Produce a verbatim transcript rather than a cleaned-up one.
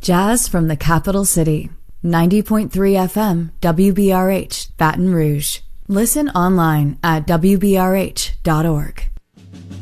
Jazz from the capital city. ninety point three F M, W B R H, Baton Rouge. Listen online at W B R H dot org.